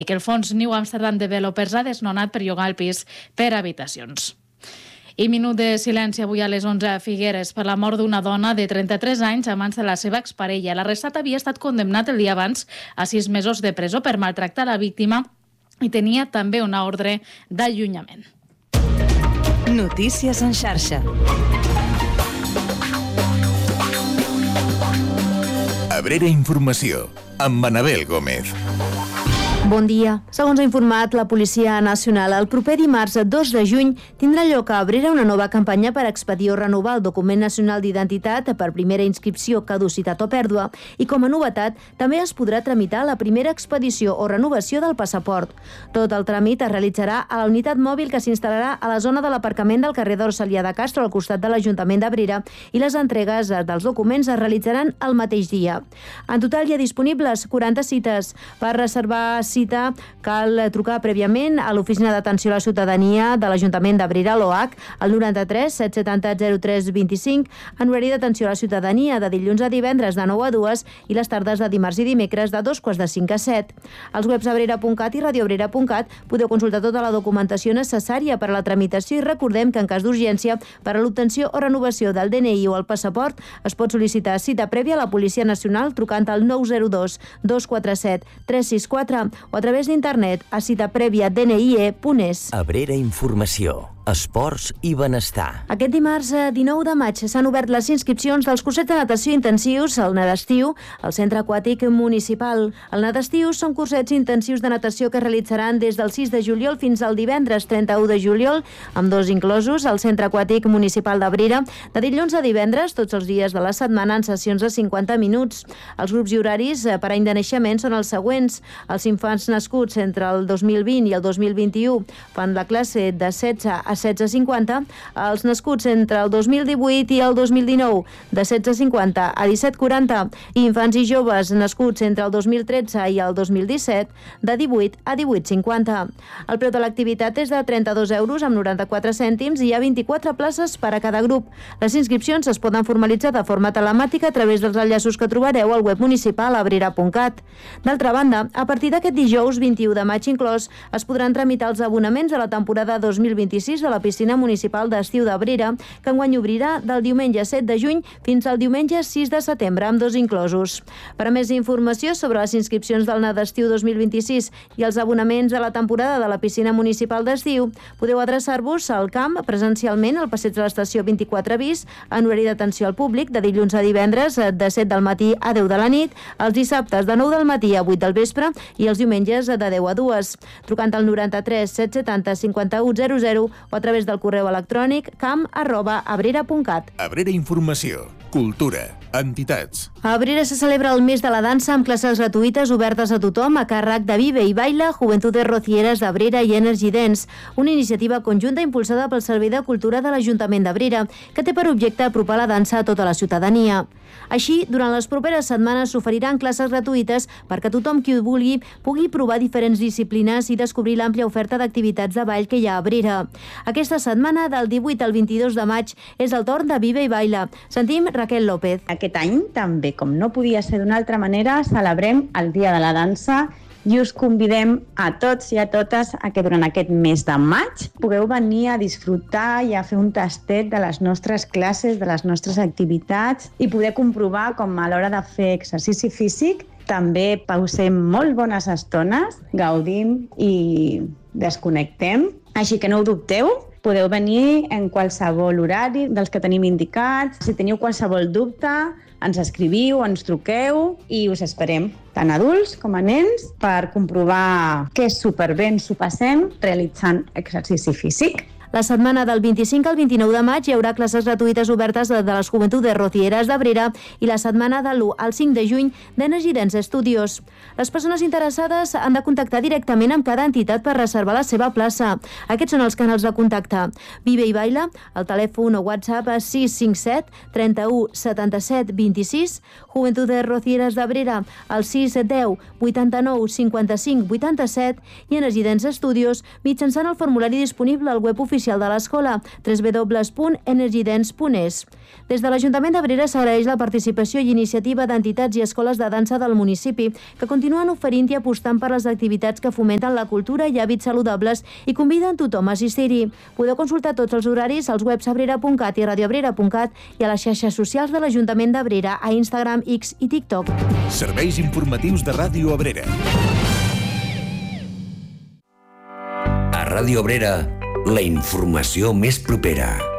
i que el fons New Amsterdam Developers ha desnonat per llogar el pis per habitacions. I minut de silenci avui a les 11 a Figueres per la mort d'una dona de 33 anys a mans de la seva exparella. L'arrestat havia estat condemnat el dia abans a 6 mesos de presó per maltractar la víctima i tenia també una ordre d'allunyament. Notícies en xarxa. Abrera Informació, amb Anabel Gómez. Bon dia. Segons ha informat la Policia Nacional, el proper dimarts 2 de juny tindrà lloc a Abrera una nova campanya per expedir o renovar el document nacional d'identitat per primera inscripció, caducitat o pèrdua i, com a novetat, també es podrà tramitar la primera expedició o renovació del passaport. Tot el tràmit es realitzarà a la unitat mòbil que s'instal·larà a la zona de l'aparcament del carrer d'Orcelia de Castro, al costat de l'Ajuntament d'Abrera, i les entregues dels documents es realitzaran el mateix dia. En total hi ha disponibles 40 cites. Per reservar cita cal trucar prèviament a l'Oficina d'Atenció a la Ciutadania de l'Ajuntament d'Abrera, l'OH, al 93 770 03 25, en horari d'atenció a la ciutadania de dilluns a divendres de 9 a 2 i les tardes de dimarts i dimecres de 2:45 a 7. Als webs abrera.cat i radioabrera.cat podeu consultar tota la documentació necessària per a la tramitació i recordem que en cas d'urgència per a l'obtenció o renovació del DNI o el passaport es pot sol·licitar cita prèvia a la Policia Nacional trucant al 902 247 364 o a través d'internet a citaprèvia.dnie.es. Abrera Informació, esports i benestar. Aquest dimarts 19 de maig s'han obert les inscripcions dels cursets de natació intensius al Nadestiu, al Centre Aquàtic Municipal. El Nadestiu són cursets intensius de natació que es realitzaran des del 6 de juliol fins al divendres 31 de juliol, amb 2 inclosos al Centre Aquàtic Municipal d'Abrera, de dilluns a divendres, tots els dies de la setmana, en sessions de 50 minuts. Els grups i horaris per any de naixement són els següents. Els infants nascuts entre el 2020 i el 2021 fan la classe de 16 a 16:50, els nascuts entre el 2018 i el 2019 de 16:50 a 17:40 i infants i joves nascuts entre el 2013 i el 2017 de 18 a 18:50. El preu de l'activitat és de 32 euros amb 94 cèntims i hi ha 24 places per a cada grup. Les inscripcions es poden formalitzar de forma telemàtica a través dels enllaços que trobareu al web municipal abrera.cat. D'altra banda, a partir d'aquest dijous 21 de maig inclòs, es podran tramitar els abonaments a la temporada 2026 de la piscina municipal d'estiu d'Abrera, que enguany obrirà del diumenge 7 de juny fins al diumenge 6 de setembre, amb 2 inclosos. Per a més informació sobre les inscripcions del Nadestiu 2026 i els abonaments a la temporada de la piscina municipal d'estiu, podeu adreçar-vos al camp presencialment al passeig de l'estació 24 bis, en horari d'atenció al públic, de dilluns a divendres de 7 del matí a 10 de la nit, els dissabtes de 9 del matí a 8 del vespre i els diumenges de 10 a 2, trucant al 93 770 51 00 o a través del correu electrònic camp@abrera.cat. Abrera Informació, cultura, entitats. A Abrera se celebra el mes de la dansa amb classes gratuïtes obertes a tothom a càrrec de Vive i Baila, Juventudes Rocieres d'Abrera i Energy Dance, una iniciativa conjunta impulsada pel Servei de Cultura de l'Ajuntament d'Abrera, que té per objecte apropar la dansa a tota la ciutadania. Així, durant les properes setmanes s'oferiran classes gratuïtes perquè tothom qui ho vulgui pugui provar diferents disciplines i descobrir l'àmplia oferta d'activitats de ball que hi ha a Abrera. Aquesta setmana, del 18 al 22 de maig, és el torn de Vive i Baila. Sentim Raquel López. Aquest any, també, com no podia ser d'una altra manera, celebrem el Dia de la Dansa i us convidem a tots i a totes a que durant aquest mes de maig pugueu venir a disfrutar i a fer un tastet de les nostres classes, de les nostres activitats i poder comprovar com a l'hora de fer exercici físic també passem molt bones estones, gaudim i desconnectem. Així que no ho dubteu, podeu venir en qualsevol horari dels que tenim indicats. Si teniu qualsevol dubte, ens escriviu, ens truqueu i us esperem, tant adults com a nens, per comprovar que superbé ens ho passem realitzant exercici físic. La setmana del 25 al 29 de maig hi haurà classes gratuïtes obertes de les Juventudes Rocieres d'Abrera i la setmana de l'1 al 5 de juny d'Energy Dance Studios. Les persones interessades han de contactar directament amb cada entitat per reservar la seva plaça. Aquests són els canals de contacte. Vive i Baila, el telèfon o WhatsApp 657 31 77 26, Juventudes Rocieres d'Abrera al 610 89 55 87 i Energy Dance Studios mitjançant el formulari disponible al web oficial oficial de l'escola, www.energydance.es. Des de l'Ajuntament d'Abrera s'agraeix la participació i iniciativa d'entitats i escoles de dansa del municipi, que continuen oferint i apostant per les activitats que fomenten la cultura i hàbits saludables i conviden tothom a assistir-hi. Podeu consultar tots els horaris als webs abrera.cat i radioabrera.cat i a les xarxes socials de l'Ajuntament d'Abrera a Instagram, X i TikTok. Serveis informatius de Ràdio Abrera. A Ràdio Abrera, la informació més propera.